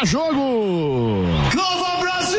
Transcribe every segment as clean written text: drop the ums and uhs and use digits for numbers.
para jogo. Nova Brasil!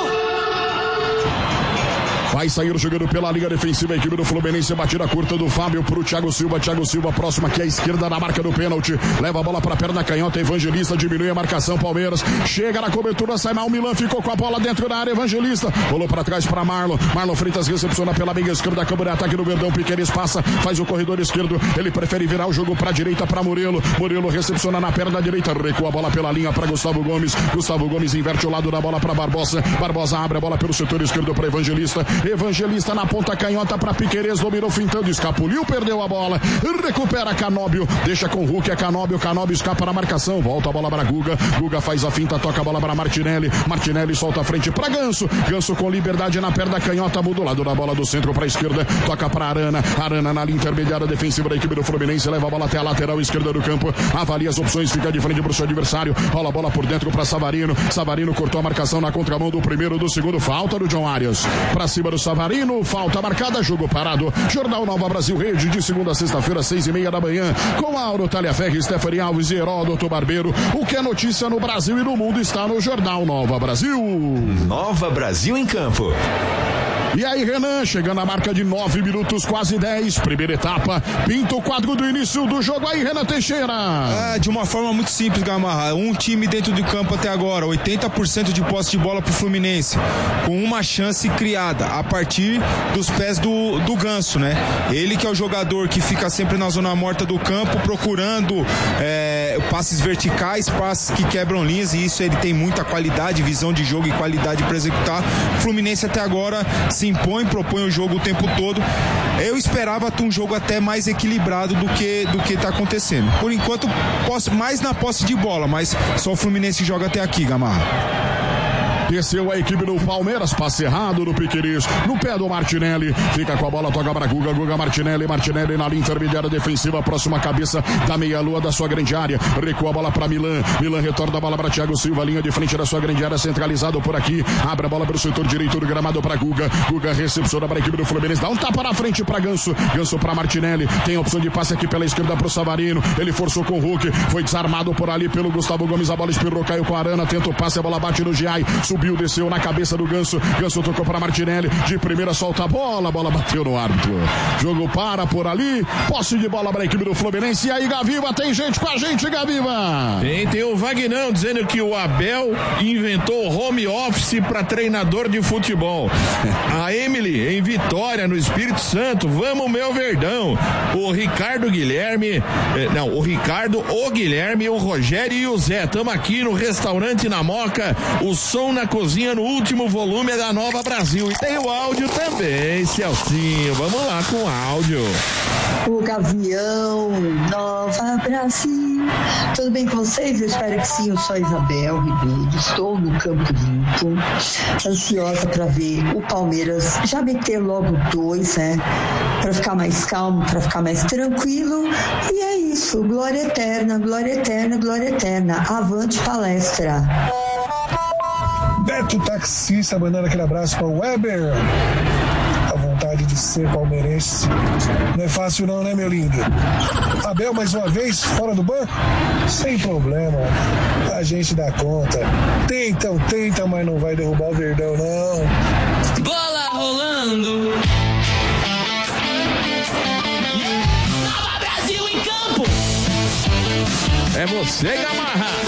Vai sair jogando pela linha defensiva a equipe do Fluminense, batida curta do Fábio pro Thiago Silva próximo aqui à esquerda na marca do pênalti, leva a bola pra perna canhota, Evangelista diminui a marcação, Palmeiras chega na cobertura, sai mal, Milan ficou com a bola dentro da área, Evangelista rolou pra trás pra Marlon Freitas recepciona pela meia esquerda, campo de ataque do Verdão, Piqueires passa, faz o corredor esquerdo, ele prefere virar o jogo pra direita pra Murilo recepciona na perna direita, recua a bola pela linha pra Gustavo Gomes inverte o lado da bola pra Barbosa abre a bola pelo setor esquerdo pra Evangelista na ponta canhota para Piqueires, dominou fintando, escapuliu, perdeu a bola, recupera Canóbio, deixa com o Hulk, Canóbio escapa na marcação, volta a bola para Guga faz a finta, toca a bola para Martinelli solta a frente para Ganso com liberdade na perna canhota, muda o lado da bola do centro para a esquerda, toca para Arana na linha intermediária defensiva da equipe do Fluminense, leva a bola até a lateral esquerda do campo, avalia as opções, fica de frente para o seu adversário, rola a bola por dentro para Savarino cortou a marcação na contramão do primeiro, do segundo, falta do John Arias, para cima do Savarino, falta marcada, jogo parado. Jornal Nova Brasil Rede, de segunda a sexta-feira, 6:30 da manhã, com Auro Talhaferri, Stephanie Alves e Heródoto Barbeiro. O que é notícia no Brasil e no mundo está no Jornal Nova Brasil. Nova Brasil em campo. E aí, Renan, chegando a marca de 9 minutos, quase 10, primeira etapa, pinta o quadro do início do jogo aí, Renan Teixeira. De uma forma muito simples, Gamarra, um time dentro de campo até agora, 80% de posse de bola pro Fluminense, com uma chance criada a partir dos pés do Ganso, né? Ele que é o jogador que fica sempre na zona morta do campo, procurando passes verticais, passes que quebram linhas, e isso ele tem muita qualidade, visão de jogo e qualidade para executar. O Fluminense até agora se propõe o jogo o tempo todo. Eu esperava ter um jogo até mais equilibrado do que está acontecendo. Por enquanto, mais na posse de bola, mas só o Fluminense joga até aqui, Gamarra. Desceu a equipe do Palmeiras, passe errado do Piqueires, no pé do Martinelli, fica com a bola, toca para Guga Martinelli na linha intermediária defensiva, próxima cabeça da meia-lua da sua grande área, recua a bola para Milan retorna a bola para Thiago Silva, linha de frente da sua grande área, centralizado por aqui, abre a bola para o setor direito do gramado para Guga recepciona para a equipe do Fluminense, dá um tapa na frente para Ganso para Martinelli, tem a opção de passe aqui pela esquerda para o Savarino, ele forçou com o Hulk, foi desarmado por ali pelo Gustavo Gomes, a bola espirrou, caiu com a Arana, tenta o passe, a bola bate no Giai, subiu, desceu na cabeça do Ganso tocou para Martinelli, de primeira solta a bola bateu no árbitro, jogo para por ali, posse de bola para a equipe do Fluminense. E aí, Gaviva, tem gente com a gente, Gaviva? Tem o Vagnão dizendo que o Abel inventou home office para treinador de futebol. A Emily em Vitória, no Espírito Santo, vamos meu Verdão. O Ricardo Guilherme, o Ricardo, o Guilherme, o Rogério e o Zé, estamos aqui no restaurante na Moca, o som na cozinha no último volume da Nova Brasil. E tem o áudio também, Celcinho. Vamos lá com o áudio. O Gavião, Nova Brasil. Tudo bem com vocês? Eu espero que sim. Eu sou a Isabel Ribeiro. Estou no Campo Limpo. Ansiosa para ver o Palmeiras já meter logo 2, né? Para ficar mais calmo, para ficar mais tranquilo. E é isso. Glória eterna, glória eterna, glória eterna. Avante palestra. Beto Taxista mandando aquele abraço para o Weber. A vontade de ser palmeirense não é fácil não, né, meu lindo? Abel mais uma vez fora do banco? Sem problema, a gente dá conta. Tenta, mas não vai derrubar o Verdão, não. Bola rolando. Nova Brasil em campo. É você, Gamarra.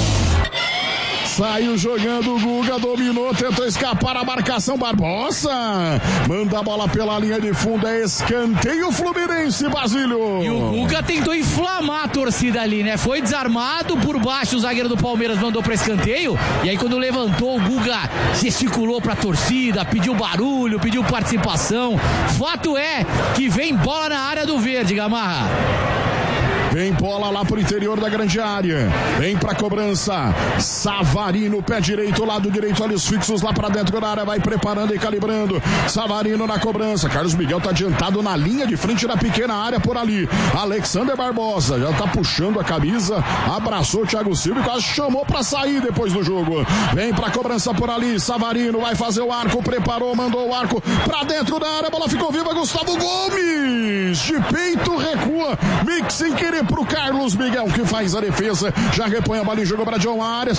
Saiu jogando, o Guga dominou, tentou escapar a marcação, Barbosa manda a bola pela linha de fundo, é escanteio Fluminense, Basílio. E o Guga tentou inflamar a torcida ali, né? Foi desarmado por baixo, o zagueiro do Palmeiras mandou para escanteio, e aí quando levantou, o Guga gesticulou pra torcida, pediu barulho, pediu participação. Fato é que vem bola na área do verde, Gamarra. Vem bola lá pro interior da grande área. Vem pra cobrança. Savarino, pé direito, lado direito, olhos fixos lá pra dentro da área. Vai preparando e calibrando. Savarino na cobrança. Carlos Miguel tá adiantado na linha de frente da pequena área por ali. Alexander Barbosa já tá puxando a camisa. Abraçou o Thiago Silva e quase chamou pra sair depois do jogo. Vem pra cobrança por ali. Savarino vai fazer o arco. Preparou, mandou o arco pra dentro da área. A bola ficou viva. Gustavo Gomes. De peito recua. Mix sem querer pro Carlos Miguel, que faz a defesa, já repõe a bola e joga para John Arias.